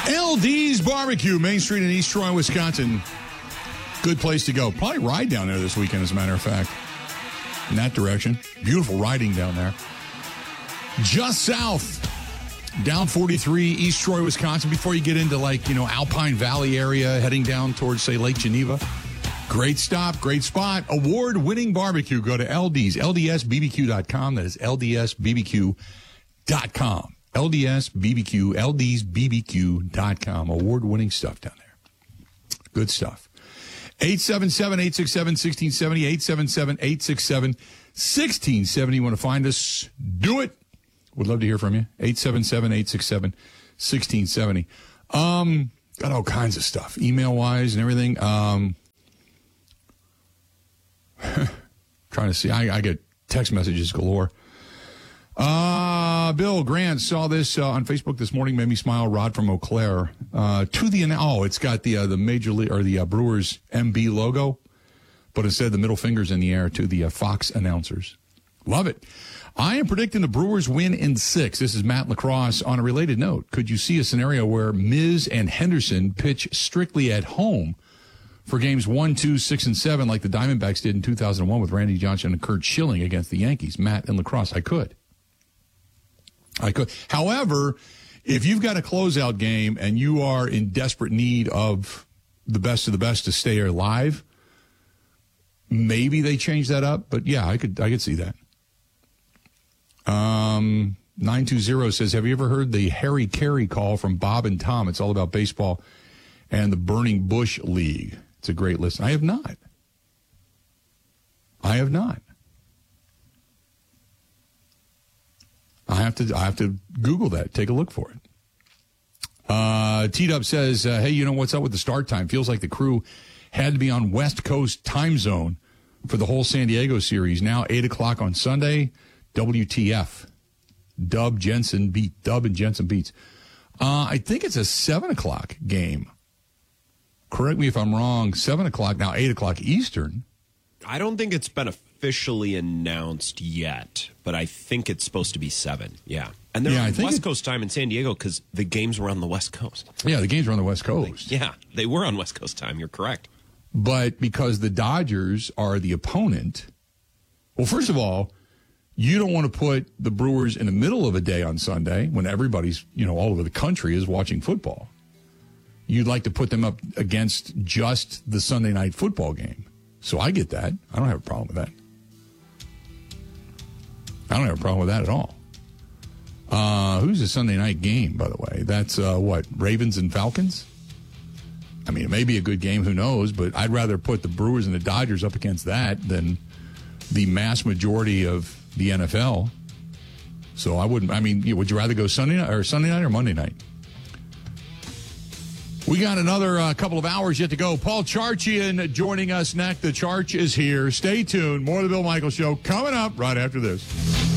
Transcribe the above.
LD's Barbecue, Main Street in East Troy, Wisconsin. Good place to go. Probably ride down there this weekend, as a matter of fact. In that direction. Beautiful riding down there. Just south, down 43, East Troy, Wisconsin, before you get into, Alpine Valley area, heading down towards, say, Lake Geneva. Great stop, great spot. Award-winning barbecue. Go to LD's, LDSBBQ.com. That is LDSBBQ.com. LDSBBQ, LDSBBQ.com. Award-winning stuff down there. Good stuff. 877-867-1670, 877-867-1670. You want to find us? Do it. Would love to hear from you. 877-867-1670. Got all kinds of stuff, email-wise and everything. Trying to see. I get text messages galore. Bill Grant saw this on Facebook this morning, made me smile. Rod from Eau Claire. It's got the Major League or the Brewers MB logo, but instead the middle finger's in the air to the Fox announcers. Love it. I am predicting the Brewers win in 6. This is Matt Lacrosse. On a related note, could you see a scenario where Miz and Henderson pitch strictly at home for games 1, 2, 6, and 7 like the Diamondbacks did in 2001 with Randy Johnson and Curt Schilling against the Yankees? Matt and Lacrosse, I could. However, if you've got a closeout game and you are in desperate need of the best of the best to stay alive, maybe they change that up. But yeah, I could see that. 920 says, have you ever heard the Harry Carey call from Bob and Tom? It's all about baseball and the Burning Bush League. It's a great listen. I have not. I have to Google that. Take a look for it. T-Dub says, hey, you know what's up with the start time? Feels like the crew had to be on West Coast time zone for the whole San Diego series. Now 8 o'clock on Sunday. WTF. Dub and Jensen beats. I think it's a 7 o'clock game. Correct me if I'm wrong. 7 o'clock, now 8 o'clock Eastern. I don't think it's been officially announced yet, but I think it's supposed to be 7. Yeah. And they're on West Coast time in San Diego because the games were on the West Coast. Yeah, the games were on the West Coast. Yeah, they were on West Coast time. You're correct. But because the Dodgers are the opponent, well, first of all, you don't want to put the Brewers in the middle of a day on Sunday when everybody's, all over the country is watching football. You'd like to put them up against just the Sunday night football game. So I get that. I don't have a problem with that. I don't have a problem with that at all. Who's the Sunday night game, by the way? That's, Ravens and Falcons? I mean, it may be a good game. Who knows? But I'd rather put the Brewers and the Dodgers up against that than the mass majority of the NFL. So I wouldn't. I mean, would you rather go Sunday night or Monday night? We got another couple of hours yet to go. Paul Charchian joining us next. The Charch is here. Stay tuned. More of the Bill Michaels Show coming up right after this.